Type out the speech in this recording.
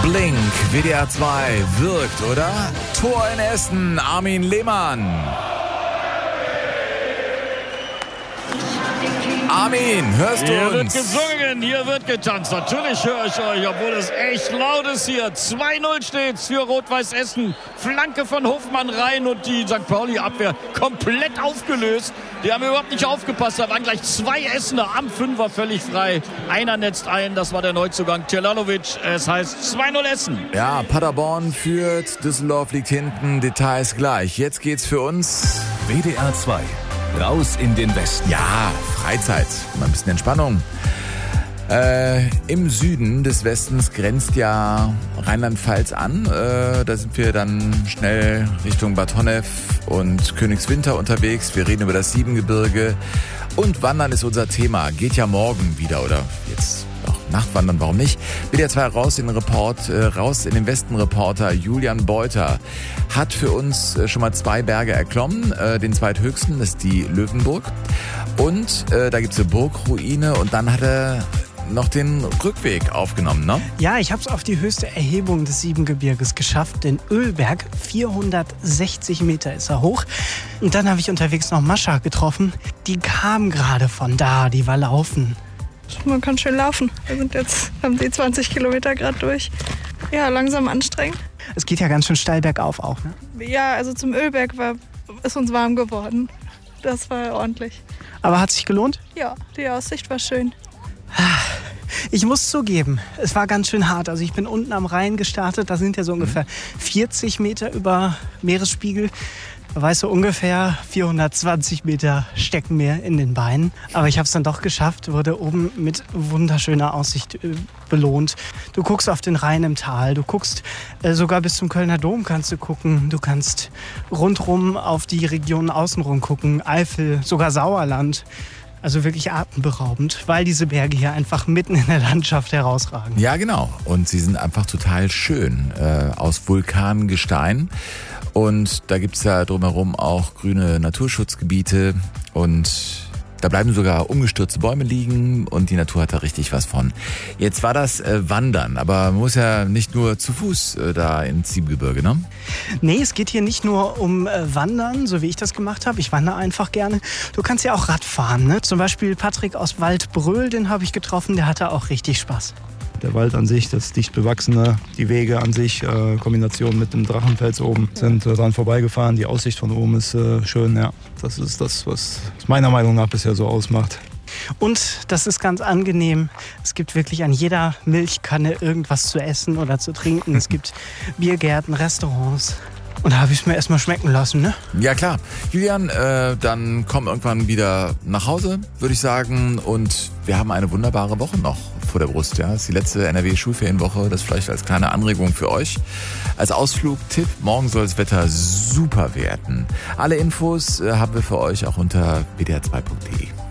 Blink, WDR 2 wirkt, oder? Tor in Essen, Armin Lehmann. Armin, hörst du Hier uns? wird gesungen, hier wird getanzt. Natürlich höre ich euch, obwohl es echt laut ist hier. 2-0 steht's für Rot-Weiß Essen. Flanke von Hofmann rein und die St. Pauli-Abwehr komplett aufgelöst. Die haben überhaupt nicht aufgepasst. Da waren gleich 2 Essener am Fünfer völlig frei. Einer netzt ein, das war der Neuzugang Celanovic. Es heißt 2-0 Essen. Ja, Paderborn führt, Düsseldorf liegt hinten, Details gleich. Jetzt geht's für uns. WDR 2. Raus in den Westen. Ja, Freizeit, mal ein bisschen Entspannung. Im Süden des Westens grenzt ja Rheinland-Pfalz an. Da sind wir dann schnell Richtung Bad Honnef und Königswinter unterwegs. Wir reden über das Siebengebirge. Und Wandern ist unser Thema. Geht ja morgen wieder oder jetzt auch Nachtwandern, warum nicht? WDR 2 raus in den Westen-Reporter Julian Beuter hat für uns schon mal 2 Berge erklommen. Den zweithöchsten ist die Löwenburg. Und da gibt es eine Burgruine und dann hat er noch den Rückweg aufgenommen, ne? Ja, ich habe es auf die höchste Erhebung des Siebengebirges geschafft, den Ölberg. 460 Meter ist er hoch. Und dann habe ich unterwegs noch Mascha getroffen. Die kam gerade von da, die war laufen. Man kann schön laufen. Wir sind jetzt, haben die 20 Kilometer gerade durch. Ja, langsam anstrengend. Es geht ja ganz schön steil bergauf auch, ne? Ja, also zum Ölberg ist uns warm geworden. Das war ordentlich. Aber hat sich gelohnt? Ja, die Aussicht war schön. Ich muss zugeben, es war ganz schön hart. Also ich bin unten am Rhein gestartet, da sind ja so ungefähr 40 Meter über Meeresspiegel. Da weißt du, ungefähr 420 Meter stecken mir in den Beinen. Aber ich habe es dann doch geschafft, wurde oben mit wunderschöner Aussicht belohnt. Du guckst auf den Rhein im Tal, du guckst sogar bis zum Kölner Dom kannst du gucken. Du kannst rundrum auf die Regionen außenrum gucken, Eifel, sogar Sauerland. Also wirklich atemberaubend, weil diese Berge hier einfach mitten in der Landschaft herausragen. Ja, genau. Und sie sind einfach total schön aus Vulkangestein. Und da gibt's ja drumherum auch grüne Naturschutzgebiete und da bleiben sogar umgestürzte Bäume liegen und die Natur hat da richtig was von. Jetzt war das Wandern, aber man muss ja nicht nur zu Fuß da ins Siebengebirge, ne? Nee, es geht hier nicht nur um Wandern, so wie ich das gemacht habe. Ich wandere einfach gerne. Du kannst ja auch Rad fahren, ne? Zum Beispiel Patrick aus Waldbröl, den habe ich getroffen, der hatte auch richtig Spaß. Der Wald an sich, das dicht bewachsene, die Wege an sich, Kombination mit dem Drachenfels oben, sind dran vorbeigefahren. Die Aussicht von oben ist schön, ja. Das ist das, was es meiner Meinung nach bisher so ausmacht. Und das ist ganz angenehm. Es gibt wirklich an jeder Milchkanne irgendwas zu essen oder zu trinken. Es gibt Biergärten, Restaurants. Und da habe ich es mir erstmal schmecken lassen, ne? Ja, klar. Julian, dann komm irgendwann wieder nach Hause, würde ich sagen. Und wir haben eine wunderbare Woche noch vor der Brust. Ja, das ist die letzte NRW-Schulferienwoche. Das vielleicht als kleine Anregung für euch. Als Ausflugtipp, morgen soll das Wetter super werden. Alle Infos haben wir für euch auch unter wdr2.de.